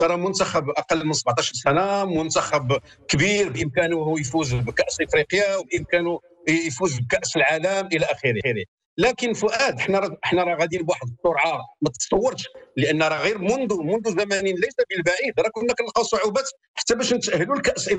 ترى منتخب اقل من 17 سنه، منتخب كبير بامكانه هو يفوز بكاس افريقيا وبامكانه يفوز بكاس العالم الى اخره. لكن فؤاد، حنا راه غاديين بواحد السرعه ما تتصورش، لان راه غير منذ زمن ليس بالبعيد راه كنا كنلقاو صعوبات حتى باش نتاهلوا لكاس